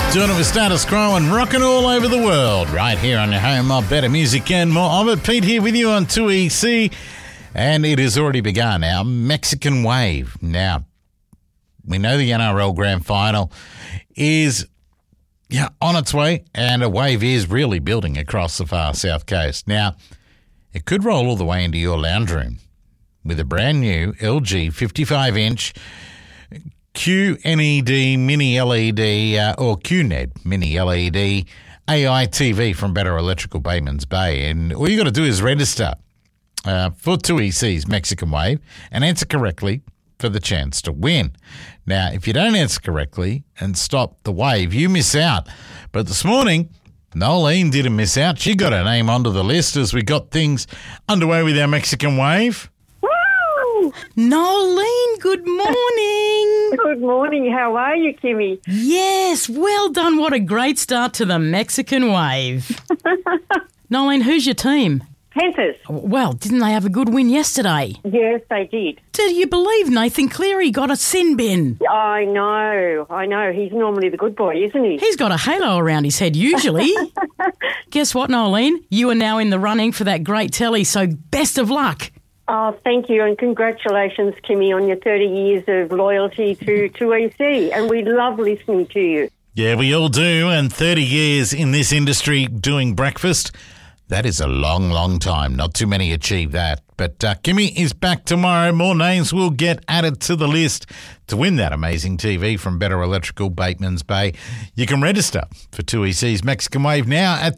Doing it with Status Quo and rocking all over the world. Right here on your home of better music and more of it. Pete here with you on 2EC. And it has already begun, our Mexican Wave. Now, we know the NRL Grand Final is on its way, and a wave is really building across the far south coast. Now, it could roll all the way into your lounge room with a brand new LG 55-inch QNED Mini LED or QNED Mini LED AI TV from Better Electrical Batemans Bay. And all you got to do is register for 2EC's Mexican Wave and answer correctly for the chance to win. Now, if you don't answer correctly and stop the wave, you miss out. But this morning, Nolene didn't miss out. She got her name onto the list as we got things underway with our Mexican Wave. Woo! Nolene, good morning. Good morning. How are you, Kimmy? Yes, well done. What a great start to the Mexican Wave. Nolene, who's your team? Panthers. Well, didn't they have a good win yesterday? Yes, they did. Did you believe Nathan Cleary got a sin bin? I know. He's normally the good boy, isn't he? He's got a halo around his head usually. Guess what, Nolene? You are now in the running for that great telly, so best of luck. Oh, thank you, and congratulations, Kimmy, on your 30 years of loyalty to 2EC, and we love listening to you. Yeah, we all do, and 30 years in this industry doing breakfast, that is a long, long time. Not too many achieve that. But Kimmy is back tomorrow. More names will get added to the list to win that amazing TV from Better Electrical Batemans Bay. You can register for 2EC's Mexican Wave now at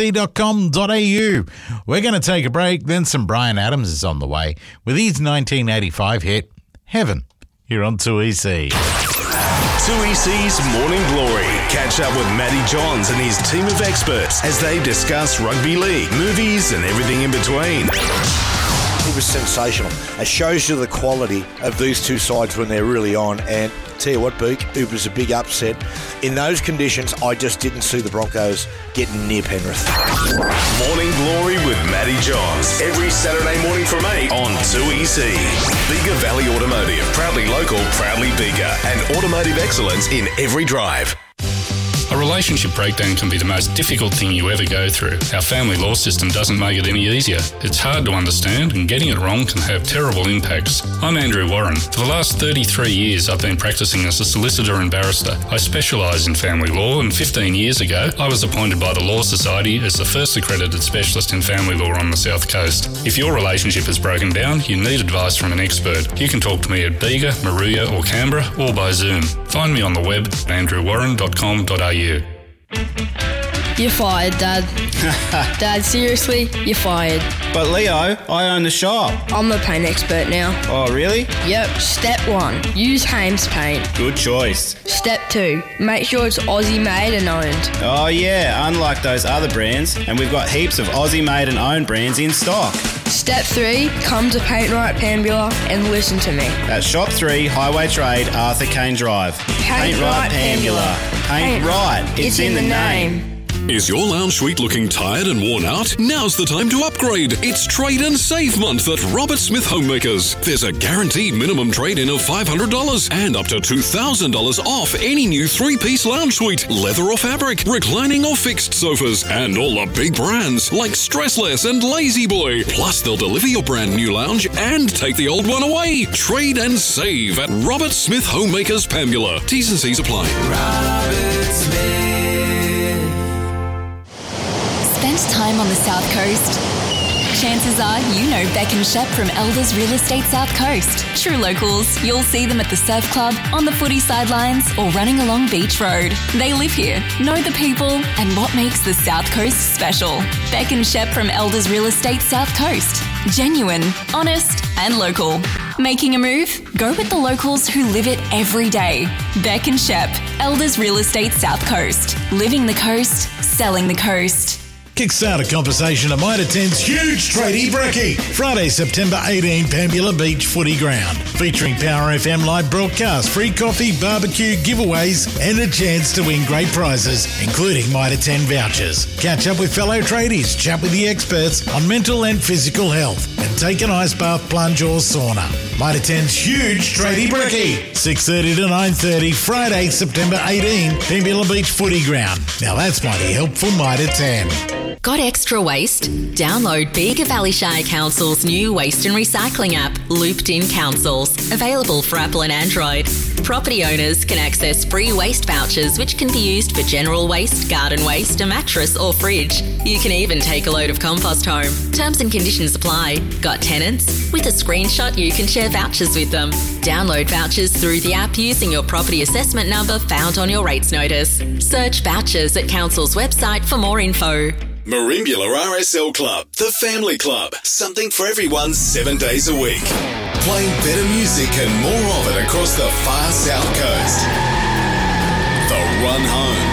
2ec.com.au. We're going to take a break. Then some Bryan Adams is on the way with his 1985 hit, Heaven, here on 2EC. 2EC's Morning Glory. Catch up with Matty Johns and his team of experts as they discuss rugby league, movies and everything in between. It was sensational. It shows you the quality of these two sides when they're really on. And tell you what, Beak, it was a big upset. In those conditions, I just didn't see the Broncos getting near Penrith. Morning Glory with Matty Johns. Every Saturday morning from 8 on 2EC. Bega Valley Automotive. Proudly local, proudly Bega. And automotive excellence in every drive. A relationship breakdown can be the most difficult thing you ever go through. Our family law system doesn't make it any easier. It's hard to understand, and getting it wrong can have terrible impacts. I'm Andrew Warren. For the last 33 years, I've been practicing as a solicitor and barrister. I specialise in family law, and 15 years ago, I was appointed by the Law Society as the first accredited specialist in family law on the South Coast. If your relationship is broken down, you need advice from an expert. You can talk to me at Bega, Maruya or Canberra, or by Zoom. Find me on the web at andrewwarren.com.au. You're fired, Dad. Dad, seriously, you're fired. But Leo, I own the shop. I'm the paint expert now. Oh, really? Yep. Step 1, use Hames paint. Good choice. Step 2, make sure it's Aussie made and owned. Oh yeah, unlike those other brands, and we've got heaps of Aussie made and owned brands in stock. Step 3, come to Paint Right Pambula and listen to me. At Shop 3, Highway Trade, Arthur Kane Drive. Paint Right Pambula. Paint right, it's in the name. Is your lounge suite looking tired and worn out? Now's the time to upgrade. It's Trade and Save Month at Robert Smith Homemakers. There's a guaranteed minimum trade-in of $500 and up to $2,000 off any new 3-piece lounge suite, leather or fabric, reclining or fixed sofas, and all the big brands like Stressless and Lazy Boy. Plus, they'll deliver your brand new lounge and take the old one away. Trade and save at Robert Smith Homemakers, Pambula. T's and C's apply. Robert Smith. Spent time on the South Coast? Chances are you know Beck and Shep from Elders Real Estate South Coast. True locals, you'll see them at the surf club, on the footy sidelines, or running along Beach Road. They live here, know the people, and what makes the South Coast special. Beck and Shep from Elders Real Estate South Coast. Genuine, honest, and local. Making a move? Go with the locals who live it every day. Beck and Shep, Elders Real Estate South Coast. Living the coast, selling the coast. Kickstart a conversation at Mitre 10's huge tradie brekkie. Friday, September 18, Pambula Beach Footy Ground. Featuring Power FM live broadcast, free coffee, barbecue, giveaways, and a chance to win great prizes, including Mitre 10 vouchers. Catch up with fellow tradies, chat with the experts on mental and physical health, and take an ice bath, plunge or sauna. Mitre 10's huge tradie brekkie. 6:30 to 9:30, Friday, September 18, Pambula Beach Footy Ground. Now that's mighty helpful, Mitre 10. Got extra waste? Download Bega Valley Shire Council's new waste and recycling app, Looped In Councils, available for Apple and Android. Property owners can access free waste vouchers which can be used for general waste, garden waste, a mattress or fridge. You can even take a load of compost home. Terms and conditions apply. Got tenants? With a screenshot you can share vouchers with them. Download vouchers through the app using your property assessment number found on your rates notice. Search vouchers at Council's website for more info. Marimbula RSL Club, the family club. Something for everyone 7 days a week. Playing better music and more of it across the far south coast. The Run Home